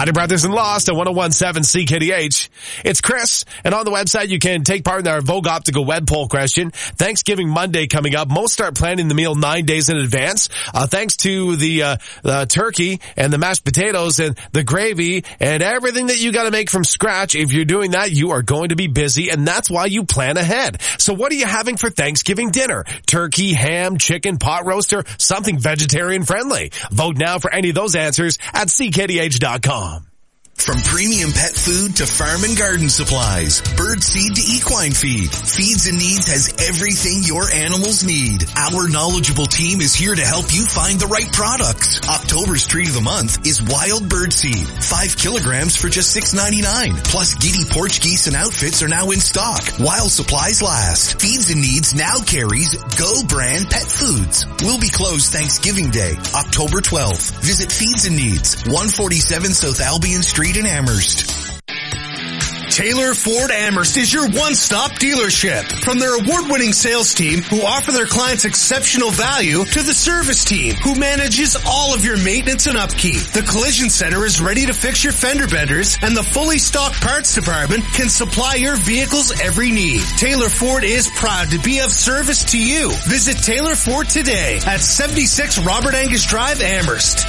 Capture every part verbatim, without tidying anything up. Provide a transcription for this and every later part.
Heidi Brothers and Lost at one oh one point seven C K D H. It's Chris, and on the website you can take part in our Vogue Optical web poll question. Thanksgiving Monday coming up. Most start planning the meal nine days in advance. Uh, thanks to the, uh, the turkey and the mashed potatoes and the gravy and everything that you got to make from scratch. If you're doing that, you are going to be busy, and that's why you plan ahead. So what are you having for Thanksgiving dinner? Turkey, ham, chicken, pot roast, or something vegetarian friendly? Vote now for any of those answers at C K D H dot com. From premium pet food to farm and garden supplies, bird seed to equine feed, Feeds and Needs has everything your animals need. Our knowledgeable team is here to help you find the right products. October's treat of the month is wild bird seed, five kilograms for just six ninety-nine. Plus giddy porch geese and outfits are now in stock while supplies last. Feeds and Needs now carries Go brand pet foods. We'll be closed Thanksgiving Day, October twelfth. Visit Feeds and Needs, one forty-seven South Albion Street in Amherst. Taylor Ford Amherst is your one-stop dealership. From their award-winning sales team who offer their clients exceptional value to the service team who manages all of your maintenance and upkeep. The Collision Center is ready to fix your fender benders, and the fully stocked parts department can supply your vehicle's every need. Taylor Ford is proud to be of service to you. Visit Taylor Ford today at seventy-six Robert Angus Drive, Amherst.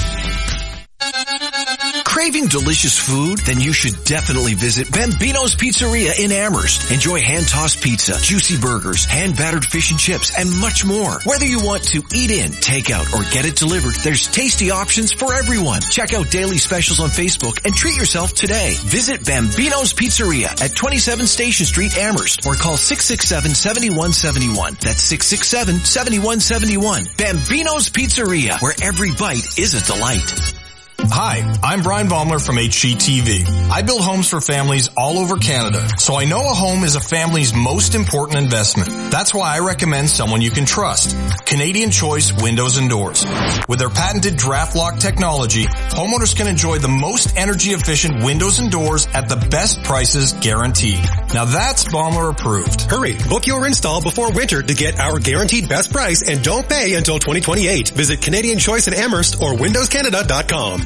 Craving delicious food? Then you should definitely visit Bambino's Pizzeria in Amherst. Enjoy hand-tossed pizza, juicy burgers, hand-battered fish and chips, and much more. Whether you want to eat in, take out, or get it delivered, there's tasty options for everyone. Check out daily specials on Facebook and treat yourself today. Visit Bambino's Pizzeria at twenty-seven Station Street, Amherst, or call six six seven, seven one seven one. That's six six seven, seven one seven one. Bambino's Pizzeria, where every bite is a delight. Hi, I'm Brian Baumler from H G T V. I build homes for families all over Canada, so I know a home is a family's most important investment. That's why I recommend someone you can trust. Canadian Choice Windows and Doors. With their patented draft lock technology, homeowners can enjoy the most energy efficient windows and doors at the best prices guaranteed. Now that's Baumler approved. Hurry, book your install before winter to get our guaranteed best price and don't pay until twenty twenty-eight. Visit Canadian Choice in Amherst or windows canada dot com.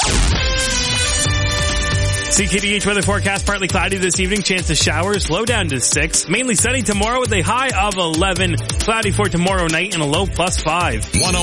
C K D H weather forecast, partly cloudy this evening, chance of showers, low down to six. Mainly sunny tomorrow with a high of eleven. Cloudy for tomorrow night and a low plus five. one oh